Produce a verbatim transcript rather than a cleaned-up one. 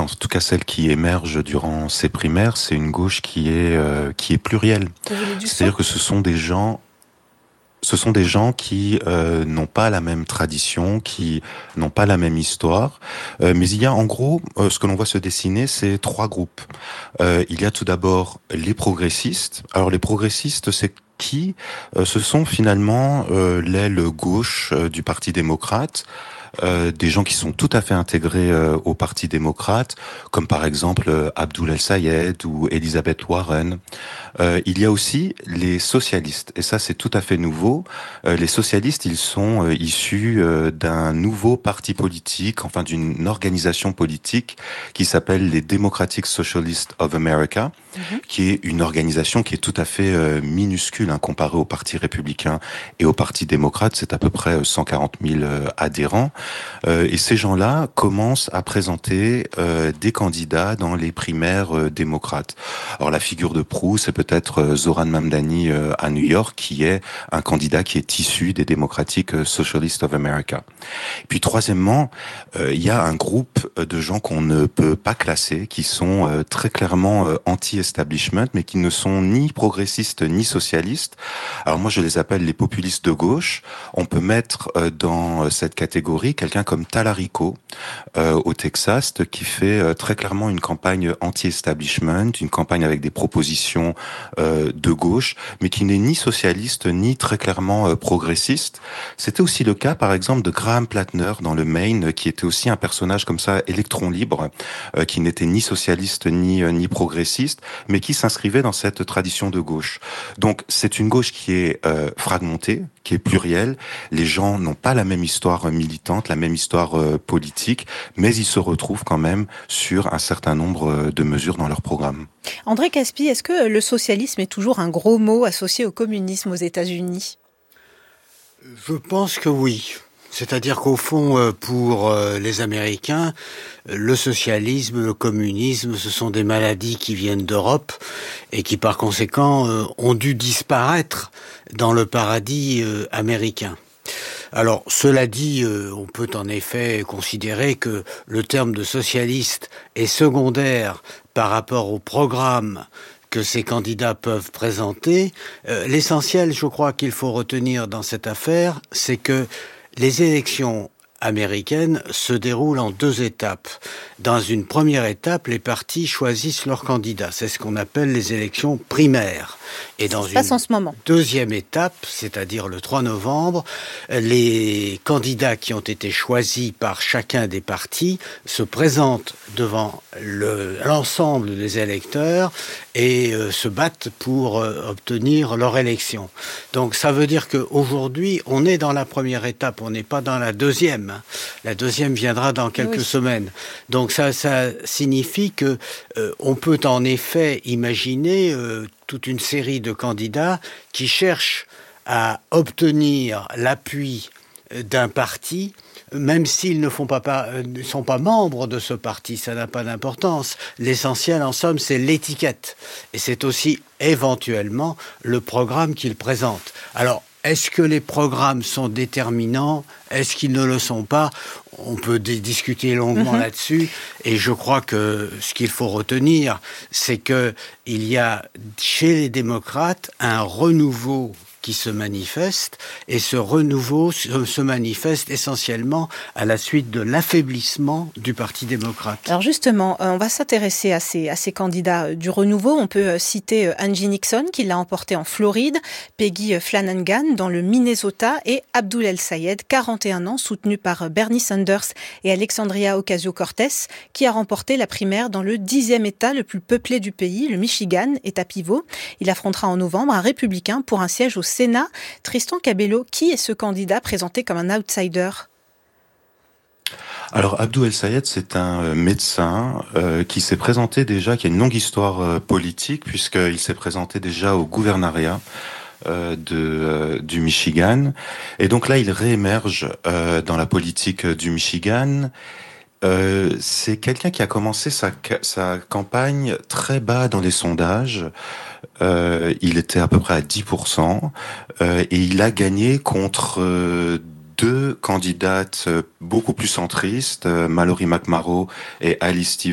en tout cas celle qui émerge durant ces primaires, c'est une gauche qui est euh, qui est plurielle. Vous voulez du sang ? C'est-à-dire que ce sont des gens Ce sont des gens qui euh, n'ont pas la même tradition, qui n'ont pas la même histoire, euh, mais il y a en gros, euh, ce que l'on voit se dessiner, c'est trois groupes. Euh, il y a tout d'abord les progressistes. Alors les progressistes, c'est qui Euh, Ce sont finalement euh, l'aile gauche euh, du Parti démocrate. Euh, des gens qui sont tout à fait intégrés euh, au Parti démocrate, comme par exemple euh, Abdoul El-Sayed ou Elizabeth Warren. Euh, il y a aussi les socialistes, et ça c'est tout à fait nouveau. Euh, les socialistes, ils sont euh, issus euh, d'un nouveau parti politique, enfin d'une organisation politique qui s'appelle les Democratic Socialists of America, Mhm. qui est une organisation qui est tout à fait euh, minuscule hein, comparée au Parti républicain et au Parti démocrate. C'est à peu près cent quarante mille euh, adhérents. Euh, et ces gens-là commencent à présenter euh, des candidats dans les primaires euh, démocrates. Alors la figure de proue, c'est peut-être euh, Zoran Mamdani euh, à New York, qui est un candidat qui est issu des Democratic Socialists of America. Et puis troisièmement, euh, il y a un groupe de gens qu'on ne peut pas classer, qui sont euh, très clairement euh, anti-establishment, mais qui ne sont ni progressistes ni socialistes. Alors moi, je les appelle les populistes de gauche. On peut mettre euh, dans cette catégorie quelqu'un comme Talarico euh, au Texas, qui fait euh, très clairement une campagne anti-establishment, une campagne avec des propositions euh, de gauche, mais qui n'est ni socialiste ni très clairement euh, progressiste. C'était aussi le cas, par exemple, de Graham Plattner dans le Maine, qui était aussi un personnage comme ça, électron libre, euh, qui n'était ni socialiste ni euh, ni progressiste, mais qui s'inscrivait dans cette tradition de gauche. Donc, c'est une gauche qui est euh, fragmentée, qui est plurielle. Les gens n'ont pas la même histoire militante, la même histoire euh, politique, mais ils se retrouvent quand même sur un certain nombre de mesures dans leur programme. André Caspi, est-ce que le socialisme est toujours un gros mot associé au communisme aux États-Unis ? Je pense que oui. C'est-à-dire qu'au fond, pour les Américains, le socialisme, le communisme, ce sont des maladies qui viennent d'Europe et qui, par conséquent, ont dû disparaître dans le paradis américain. Alors, cela dit, on peut en effet considérer que le terme de socialiste est secondaire par rapport au programme que ces candidats peuvent présenter. Euh, l'essentiel, je crois qu'il faut retenir dans cette affaire, c'est que les élections américaines se déroulent en deux étapes. Dans une première étape, les partis choisissent leurs candidats. C'est ce qu'on appelle les élections primaires. Et dans une en ce moment. deuxième étape, c'est-à-dire le trois novembre, les candidats qui ont été choisis par chacun des partis se présentent devant le, l'ensemble des électeurs et euh, se battent pour euh, obtenir leur élection. Donc ça veut dire qu'aujourd'hui, on est dans la première étape, on n'est pas dans la deuxième. La deuxième viendra dans quelques oui. semaines. Donc ça, ça signifie que euh, on peut en effet imaginer euh, toute une série de candidats qui cherchent à obtenir l'appui d'un parti, même s'ils ne font pas, pas, ne sont pas membres de ce parti, ça n'a pas d'importance. L'essentiel, en somme, c'est l'étiquette. Et c'est aussi, éventuellement, le programme qu'ils présentent. Alors, est-ce que les programmes sont déterminants ? Est-ce qu'ils ne le sont pas ? On peut d- discuter longuement mmh. là-dessus. Et je crois que ce qu'il faut retenir, c'est qu'il y a chez les démocrates un renouveau qui se manifeste, et ce renouveau se, se manifeste essentiellement à la suite de l'affaiblissement du Parti démocrate. Alors justement, on va s'intéresser à ces, à ces candidats du renouveau. On peut citer Angie Nixon, qui l'a emporté en Floride, Peggy Flanagan dans le Minnesota, et Abdoul El-Sayed, quarante et un ans, soutenu par Bernie Sanders et Alexandria Ocasio-Cortez, qui a remporté la primaire dans le dixième État le plus peuplé du pays, le Michigan, État pivot. Il affrontera en novembre un républicain pour un siège au Sénat. Tristan Cabello, qui est ce candidat présenté comme un outsider ? Alors Abdoul El-Sayed, c'est un médecin euh, qui s'est présenté déjà, qui a une longue histoire euh, politique, puisqu'il s'est présenté déjà au gouvernorat euh, de, euh, du Michigan. Et donc là, il réémerge euh, dans la politique du Michigan. Euh, c'est quelqu'un qui a commencé sa, sa campagne très bas dans les sondages. Euh, il était à peu près à dix pour cent euh, et il a gagné contre euh, deux candidates beaucoup plus centristes, euh, Mallory McMarrow et Alice Stevens.